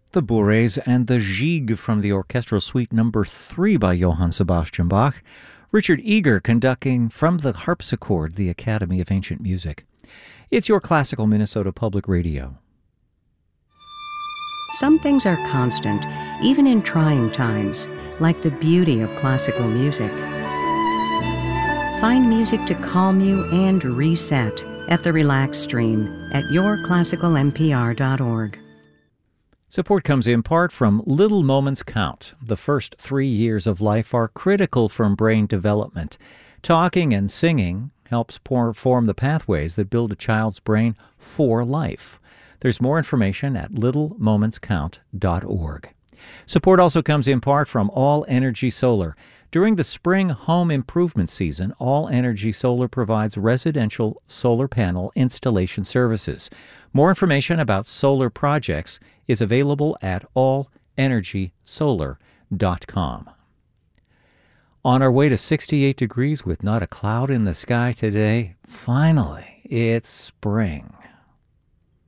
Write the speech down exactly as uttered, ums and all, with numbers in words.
The Bourrées and the Gigue from the Orchestral Suite Number three by Johann Sebastian Bach. Richard Eager conducting from the harpsichord, the Academy of Ancient Music. It's your Classical Minnesota Public Radio. Some things are constant, even in trying times, like the beauty of classical music. Find music to calm you and reset at the Relax Stream at your classical m p r dot org. Support comes in part from Little Moments Count. The first three years of life are critical for brain development. Talking and singing helps form the pathways that build a child's brain for life. There's more information at little moments count dot org. Support also comes in part from All Energy Solar. During the spring home improvement season, All Energy Solar provides residential solar panel installation services. More information about solar projects is available at all energy solar dot com. On our way to sixty-eight degrees with not a cloud in the sky today, finally, it's spring.